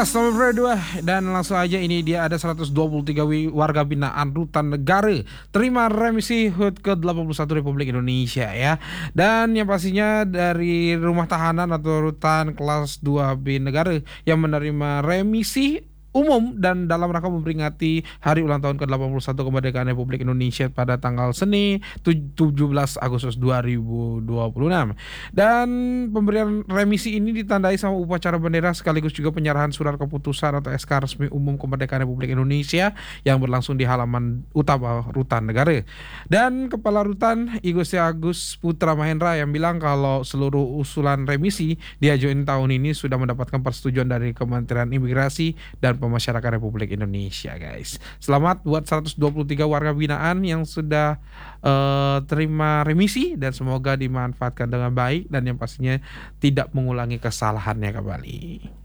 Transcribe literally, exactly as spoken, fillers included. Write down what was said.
Ya, selamat hari dua dan langsung aja ini dia ada seratus dua puluh tiga wi- warga binaan rutan negara terima remisi H U T ke delapan puluh satu Republik Indonesia ya. Dan yang pastinya dari rumah tahanan atau rutan kelas dua B negara yang menerima remisi umum dan dalam rangka memperingati hari ulang tahun ke delapan puluh satu kemerdekaan Republik Indonesia pada tanggal Senin tujuh belas Agustus dua ribu dua puluh enam. Dan pemberian remisi ini ditandai sama upacara bendera sekaligus juga penyerahan surat keputusan atau S K resmi umum kemerdekaan Republik Indonesia yang berlangsung di halaman utama rutan negara. Dan Kepala Rutan I Gusti Agus Putra Mahendra yang bilang kalau seluruh usulan remisi diajukan tahun ini sudah mendapatkan persetujuan dari Kementerian Imigrasi dan Pemasyarakatan Republik Indonesia, guys. Selamat buat seratus dua puluh tiga warga binaan yang sudah uh, terima remisi dan semoga dimanfaatkan dengan baik dan yang pastinya tidak mengulangi kesalahannya kembali.